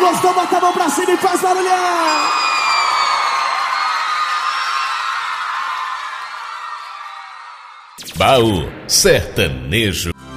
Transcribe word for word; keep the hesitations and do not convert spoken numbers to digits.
gostou, bota a mão pra cima e faz barulhar. Baú Sertanejo.